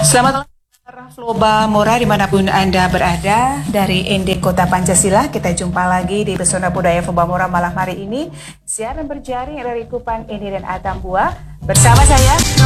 Selamat malam, Floba Mora dimanapun Anda berada. Dari ND Kota Pancasila, kita jumpa lagi di Pesona Budaya Floba Mora malam hari ini. Siaran berjaring dari Kupang, Eni dan Atambua. Bersama saya,